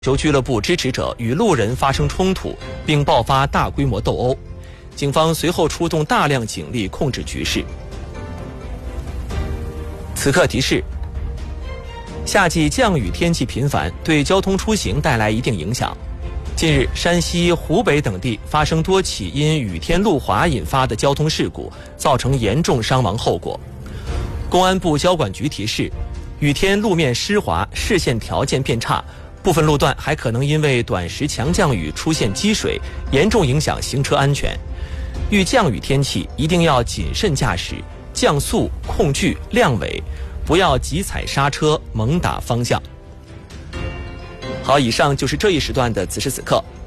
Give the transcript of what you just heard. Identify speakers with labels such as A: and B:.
A: 球俱乐部支持者与路人发生冲突，并爆发大规模斗殴。警方随后出动大量警力控制局势。此刻提示：夏季降雨天气频繁，对交通出行带来一定影响。近日，山西、湖北等地发生多起因雨天路滑引发的交通事故，造成严重伤亡后果。公安部交管局提示，雨天路面湿滑，视线条件变差，部分路段还可能因为短时强降雨出现积水，严重影响行车安全。遇降雨天气一定要谨慎驾驶，降速、控距、亮尾，不要急踩刹车、猛打方向。好，以上就是这一时段的此时此刻。